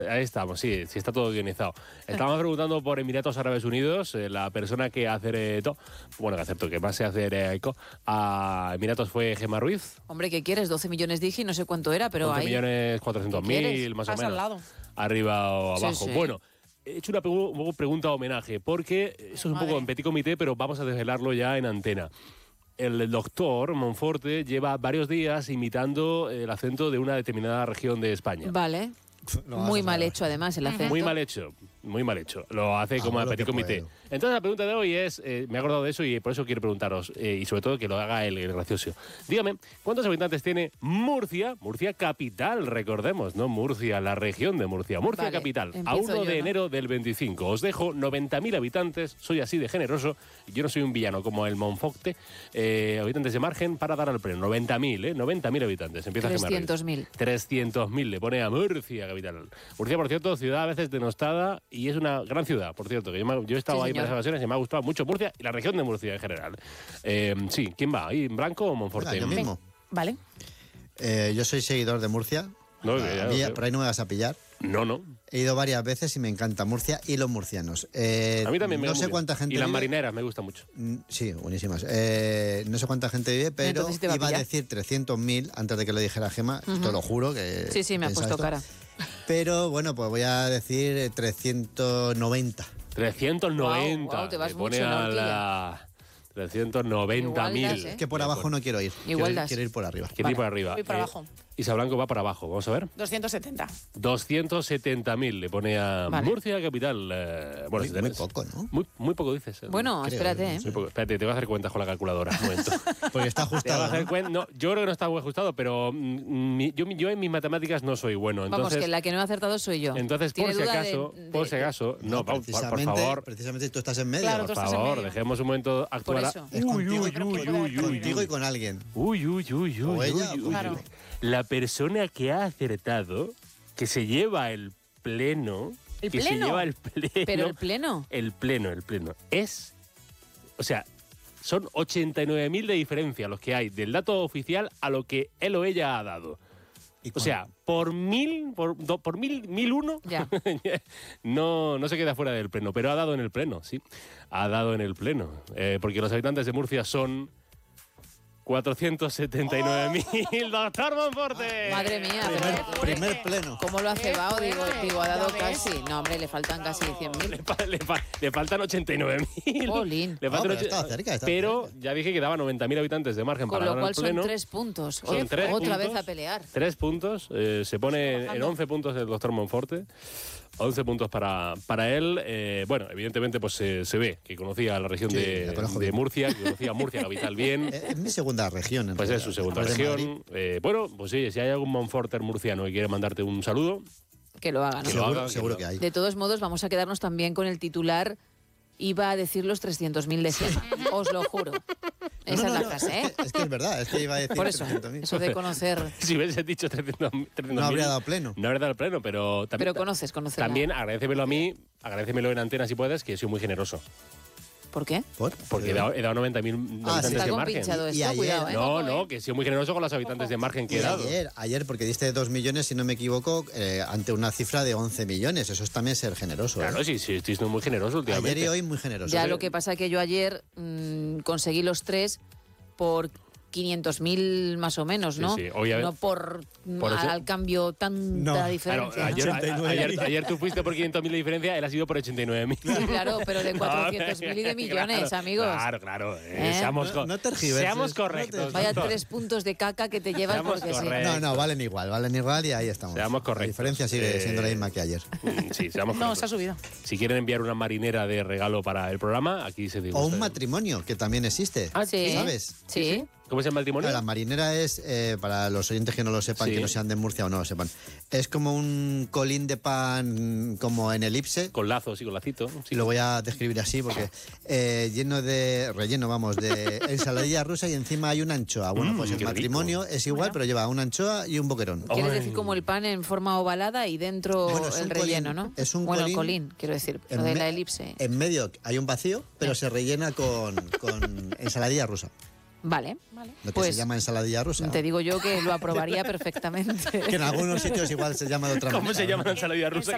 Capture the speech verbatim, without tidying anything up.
Ahí estamos, sí, sí está todo guionizado. Estábamos preguntando por Emiratos Árabes Unidos, eh, la persona que acertó, bueno, que acertó, que más se acercó a Emiratos fue Gemma Ruiz. Hombre, ¿qué quieres? doce millones dije y no sé cuánto era, pero once ahí... millones cuatrocientos mil, más o menos. Al lado. Arriba o abajo. Sí, sí. Bueno, he hecho una pregu- pregunta homenaje, porque eso es un Madre. poco en petit comité, pero vamos a desvelarlo ya en antena. El doctor Monforte lleva varios días imitando el acento de una determinada región de España. Vale. No vas Muy a mal saber. hecho, además, el acento. Muy mal hecho, muy mal hecho. Lo hace como Hago a lo petit que comité. puedo. Entonces la pregunta de hoy es, eh, me he acordado de eso y por eso quiero preguntaros, eh, y sobre todo que lo haga el, el gracioso. Dígame, ¿cuántos habitantes tiene Murcia? Murcia capital, recordemos, ¿no? Murcia, la región de Murcia. Murcia Vale, capital, a empiezo uno yo, de ¿no? enero del veinticinco. Os dejo noventa mil habitantes, soy así de generoso, yo no soy un villano como el Monfocte, eh, habitantes de margen para dar al pleno. noventa mil, ¿eh? noventa mil habitantes. Empieza a trescientos mil. trescientos mil le pone a Murcia capital. Murcia, por cierto, ciudad a veces denostada y es una gran ciudad, por cierto, que yo, me- yo he estado Sí, ahí en señor. varias ocasiones y me ha gustado mucho Murcia y la región de Murcia en general. Eh, sí, ¿quién va? ¿Ahí, Blanco o Monforte? Venga, yo mismo. Vale. Eh, yo soy seguidor de Murcia. No, A que ya mí, lo sé. por ahí no me vas a pillar. No, no. He ido varias veces y me encanta Murcia y los murcianos. Eh, A mí también me No va sé muy bien. cuánta gente Y las vive. marineras me gustan mucho. Mm, Sí, buenísimas. Eh, no sé cuánta gente vive, pero Entonces te va a iba a pillar. decir trescientos mil antes de que lo dijera Gema. Te lo juro que. Sí, sí, me ha pensaba puesto esto. cara. Pero bueno, pues voy a decir eh, trescientos noventa. trescientos noventa. Guau, guau, te vas le pone mucho en la a la trescientos noventa mil. Igual das, ¿eh? Que por abajo no quiero ir. Igual quiero, das. quiero ir por arriba. ¿Qué tipo arriba? voy para Eh, abajo. Isa Blanco va para abajo, vamos a ver. doscientos setenta. doscientos setenta mil le pone a Vale. Murcia capital. Eh, bueno, Muy, si muy tenés- poco, ¿no? Muy, muy poco dices. eh. Bueno, Creo, espérate, no ¿eh? sé. Muy poco. Espérate, te voy a hacer cuentas con la calculadora. Un momento. Porque está Te voy a ajustado. hacer ¿no? cuen- no, yo creo que no está muy ajustado, pero mm, mi- yo, yo en mis matemáticas no soy bueno. Vamos, Entonces, que la que no he acertado soy yo. entonces por ¿Tiene si duda de- acaso, de- por si acaso, no, por, por- por precisamente, favor, precisamente tú estás en medio. Claro, por tú estás en favor, medio. dejemos un momento actuar. a- eso. Es Uy, contigo, uy, y con- uy, contigo uy, uy, contigo uy. y con alguien. Uy, uy, uy, uy, O ella, uy, uy, claro. uy. La persona que ha acertado, que se lleva el pleno, ¿El que se pleno? lleva el pleno, Pero el pleno. el pleno, el pleno, es, o sea, son ochenta y nueve mil de diferencia los que hay del dato oficial a lo que él o ella ha dado. Y O con- sea, por mil, por, do- por mil, mil uno, Ya. no, no se queda fuera del pleno, pero ha dado en el pleno, sí. Ha dado en el pleno. Eh, porque los habitantes de Murcia son cuatrocientos setenta y nueve mil. ¡Doctor Monforte! Madre mía, primer, pero- primer pleno. ¿Cómo lo ha Qué cebado? Digo, fuerte. digo, ha dado Ya ves. casi. No, hombre, le faltan casi cien Le, mil. fa- le fa- le faltan ochenta y nueve mil. Jolín. Le No, faltan pero ocho- estaba cerca, estaba pero cerca. ya dije que daba noventa mil habitantes de margen Con para lo ganar cual el son pleno. tres puntos. Son Ot- tres Otra puntos. vez a pelear. Tres puntos. eh, se pone en bajando. once puntos el doctor Monforte. once puntos para, para él. Eh, bueno, evidentemente pues se, se ve que conocía la región Sí, de, la conozco de bien. Murcia, que conocía Murcia capital bien. Eh, Es mi segunda región. en Pues es realidad, su segunda después de Madrid. región. Eh, bueno, pues sí, si hay algún Monforter murciano que quiere mandarte un saludo, Que lo haga, ¿no? Que lo Seguro, haga, que seguro lo que haga. hay. De todos modos, vamos a quedarnos también con el titular. Iba a decir los trescientos mil de Gema. Os lo juro. No, Esa no, es la no, frase, es ¿eh? que- Es que es verdad, es que iba a decir Por eso, trescientos mil. eso de conocer. si hubiese dicho trescientos mil, No habría dado pleno. No habría dado pleno, pero también. Pero conoces, conoces. la- También agradecemelo a mí, agradecemelo en antena si puedes, que he sido muy generoso. ¿Por qué? ¿Por? Porque he dado, he dado noventa mil Ah, habitantes sí. Está de margen. compinchado Y esto, ayer- cuidado, ¿eh? No, Poco, no, ¿eh? que he sido muy generoso con los habitantes de margen que Y he dado. ayer, ayer, porque diste dos millones, si no me equivoco, eh, ante una cifra de once millones. Eso es también ser generoso. ¿eh? Claro, sí, sí, estoy siendo muy generoso últimamente. Ayer y hoy muy generoso. Ya ¿eh? lo que pasa que yo ayer mm, conseguí los tres por quinientos mil más o menos, Sí, ¿no? sí. Hoy, a ver- no por, por al, ocho- al cambio tanta No. Claro, diferencia. ¿no? ayer, ochenta y nueve ayer, mil. ayer tú fuiste por quinientos mil de diferencia, él ha sido por ochenta y nueve mil. Sí, claro, pero de cuatrocientos mil y de millones, Claro, amigos. Claro, claro. eh, ¿Eh? Seamos, No- co- no tergiverses, seamos no correctos. te- Vaya doctor. tres puntos de caca que te llevas Seamos porque sí. correctos. No, no, valen igual, valen igual y ahí estamos. Seamos correctos. La diferencia sigue Eh, siendo la misma que ayer. Mm, Sí, seamos No, correctos. se ha subido. Si quieren enviar una marinera de regalo para el programa, aquí se dice. O un matrimonio, que también existe. Ah, Sí. ¿Sabes? Sí. ¿Cómo es el matrimonio? La marinera es, eh, para los oyentes que no lo sepan, Sí. que no sean de Murcia o no lo sepan, es como un colín de pan como en elipse. Con lazos y con lacito. Y Sí. lo voy a describir así porque eh, lleno de relleno, vamos, de ensaladilla rusa y encima hay una anchoa. Bueno, Mm, pues el qué matrimonio es igual, pero lleva una anchoa y un boquerón. Quieres Ay. decir como el pan en forma ovalada y dentro Bueno, es el un relleno, colín, ¿no? es un bueno, colín el colín, quiero decir, lo En de me- la elipse. En medio hay un vacío, pero se rellena con, con ensaladilla rusa. Vale. Vale. Lo que Pues, se llama ensaladilla rusa. Te digo yo que lo aprobaría perfectamente. Que en algunos sitios igual se llama de otra ¿Cómo manera. se llama la ensalada rusa? Que